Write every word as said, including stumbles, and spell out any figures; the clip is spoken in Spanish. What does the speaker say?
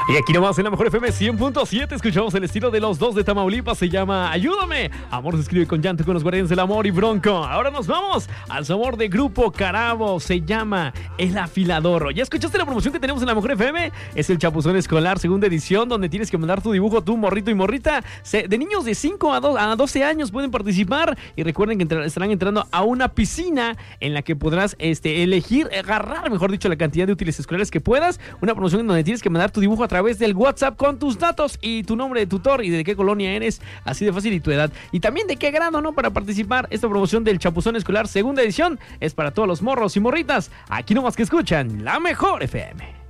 Y aquí nomás en la mejor F M cien punto siete escuchamos el estilo de los dos de Tamaulipas. Se llama Ayúdame. Amor se escribe con llanto con los Guardianes del Amor y Bronco. Ahora nos vamos al sabor de Grupo Carabo. Se llama El Afilador. ¿Ya escuchaste la promoción que tenemos en la mejor F M? Es el Chapuzón Escolar, segunda edición, donde tienes que mandar tu dibujo, tu morrito y morrita. De niños de cinco a doce años pueden participar. Y recuerden que entrar, estarán entrando a una piscina en la que podrás este, elegir, agarrar, mejor dicho, la cantidad de útiles escolares que puedas. Una promoción en donde tienes que mandar tu dibujo a través del WhatsApp con tus datos y tu nombre de tutor y de qué colonia eres, así de fácil, y tu edad. Y también de qué grado, ¿no? Para participar. Esta promoción del Chapuzón Escolar, segunda edición, es para todos los morros y morritas. Aquí nomás que escuchan la mejor F M.